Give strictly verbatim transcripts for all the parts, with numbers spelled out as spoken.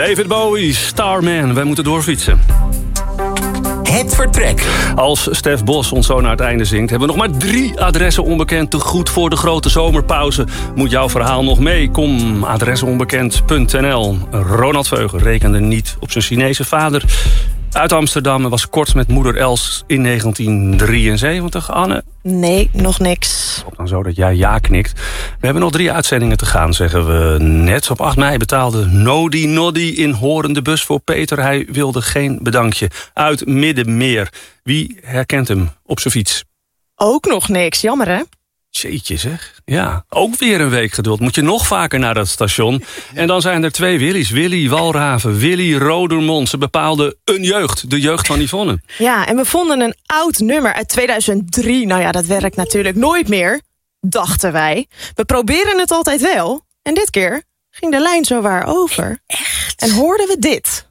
David Bowie, Starman. Wij moeten doorfietsen. Het vertrek. Als Stef Bos ons zo naar het einde zingt... hebben we nog maar drie adressen onbekend te goed voor de grote zomerpauze. Moet jouw verhaal nog mee? Kom, adressenonbekend punt n l. Ronald Veugen rekende niet op zijn Chinese vader... uit Amsterdam en was kort met moeder Els in negentien drieënzeventig. Anne? Nee, nog niks. Op dan zo dat jij ja knikt. We hebben nog drie uitzendingen te gaan, zeggen we net. Op acht mei betaalde Nodi Noddy in Horen de bus voor Peter. Hij wilde geen bedankje. Uit Middenmeer. Wie herkent hem op zijn fiets? Ook nog niks, jammer hè? Jeetje zeg. Ja, ook weer een week geduld. Moet je nog vaker naar dat station. En dan zijn er twee Willys. Willy Walraven, Willy Rodermond. Ze bepaalden een jeugd, de jeugd van Yvonne. Ja, en we vonden een oud nummer uit tweeduizend drie. Nou ja, dat werkt natuurlijk nooit meer, dachten wij. We proberen het altijd wel. En dit keer ging de lijn zowaar over. Echt? En hoorden we dit.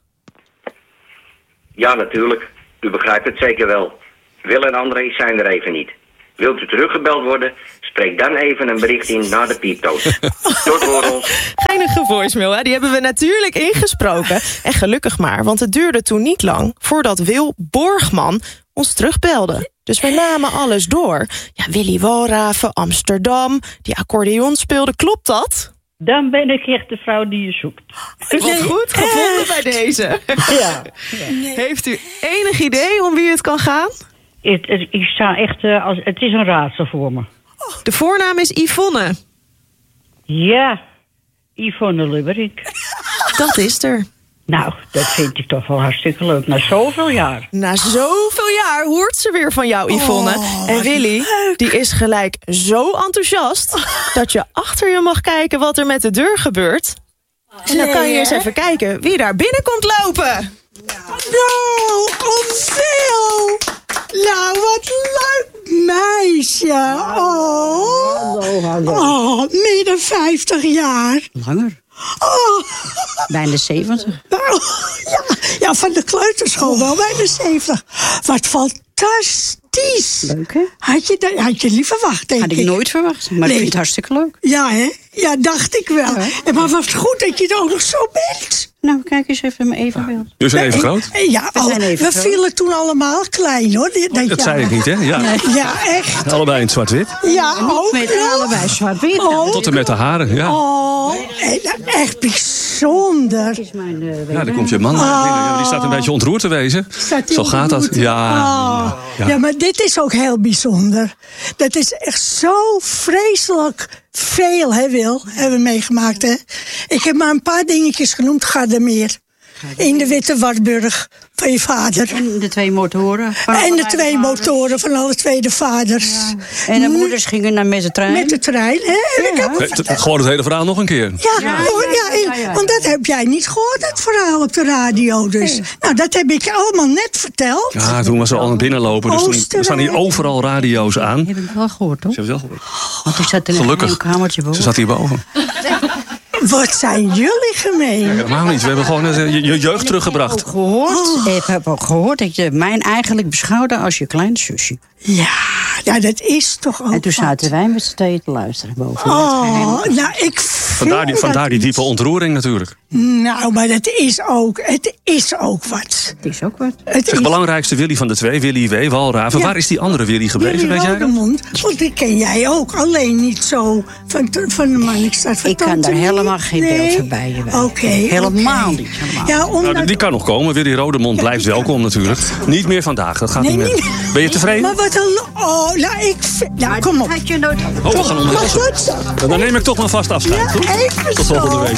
Ja, natuurlijk. U begrijpt het zeker wel. Wil en André zijn er even niet. Wilt u teruggebeld worden? Spreek dan even een bericht in naar de pieptoos. Tot horens. Geinige voicemail, hè? Die hebben we natuurlijk ingesproken. En gelukkig maar, want het duurde toen niet lang... voordat Wil Borgman ons terugbelde. Dus we namen alles door. Ja, Willy Walraven, Amsterdam, die accordeon speelde. Klopt dat? Dan ben ik echt de vrouw die je zoekt. Wat goed gevonden bij deze. Ja. Nee. Heeft u enig idee om wie het kan gaan? Het, het, ik sta echt, uh, als, het is een raadsel voor me. De voornaam is Yvonne. Ja, Yvonne Lubberink. Dat is er. Nou, dat vind ik toch wel hartstikke leuk. Na zoveel jaar. Na zoveel jaar hoort ze weer van jou, Yvonne. Oh, en Willy, die is gelijk zo enthousiast... dat je achter je mag kijken wat er met de deur gebeurt. En dan kan je eens even kijken wie daar binnen komt lopen. Nou, Wil! Nou, wat leuk meisje. Oh, hallo, hallo. Oh, midden vijftig jaar. Langer. Oh. Bijna zeventig. Nou, ja, ja, van de kleuterschool wel bijna zeventig. Wat fantastisch. Leuk, hè? Had je, had je niet verwacht, denk ik. Had ik nooit verwacht, maar nee. Ik vind het hartstikke leuk. Ja, hè? Ja, dacht ik wel. Ja, en maar wat goed dat je er ook nog zo bent. Nou, kijk eens even mijn evenbeeld. Dus zijn even groot? Ja, we, zijn even we groot. vielen toen allemaal klein, hoor. Dat, dat zei ik niet, hè? Ja, nee. Ja echt. Allebei in zwart-wit. Ja, ook. Met allebei zwart-wit. Oh. Tot en met de haren, ja. Oh, echt bijzonder. Dat is mijn, uh, ja, daar komt je man naar binnen. Ja, die staat een beetje ontroerd te wezen. Zo gaat dat. Ja. Oh. Ja. ja, maar dit is ook heel bijzonder. Dat is echt zo vreselijk veel, hè, Wil, hebben we meegemaakt, hè. Ik heb maar een paar dingetjes genoemd, Gardermeer. In de Witte Wartburg van je vader. En de twee motoren. Van en de twee vaders. motoren van alle twee de vaders. Ja. En de moeders gingen naar met de trein. Met de trein, hè? Ja. Ik heb het het, gewoon het hele verhaal nog een keer. Ja, ja, ja, ja, ja, ja. Want dat heb jij niet gehoord, dat verhaal op de radio. Dus. Nee. Nou, dat heb ik je allemaal net verteld. Ja, toen was ze al aan het binnenlopen. Dus toen, er staan hier overal radio's aan. Heb ik wel gehoord, toch? Ze heeft het wel gehoord. Want ik zat in Gelukkig. een kamertje boven. Ze zat hierboven. Wat zijn jullie gemeen? Ja, helemaal niet. We hebben gewoon uh, je, je jeugd teruggebracht. Ik heb, ook gehoord, oh. ik heb ook gehoord dat je mij eigenlijk beschouwde als je kleine zusje. Ja, ja, dat is toch ook. En toen zaten wij met z'n tweeën te luisteren boven. Oh, nou, ik vandaar die, vandaar die diepe ontroering natuurlijk. Nou, maar dat is ook, het is ook wat. Het is ook wat. Het zeg, is... belangrijkste Willy van de twee, Willy W. Walraven. Ja. Waar is die andere Willy gebleven, Willy weet jij dat? Want die ken jij ook, alleen niet zo van, van de Marnixstad. Ik kan daar helemaal geen nee. beeld voorbij. Oké. Okay, helemaal okay. niet. Helemaal. Ja, omdat... nou, die kan nog komen. Willy Rodemond ja, blijft welkom natuurlijk. Niet meer vandaag, dat gaat nee, niet meer. Nee, ben je tevreden? Maar wat dan? Oh, nou, ik vind... Nou, kom op. Had je nooit... Oh, we gaan ondertussen. Dan neem ik toch maar vast afscheid. Ja, even tot volgende week.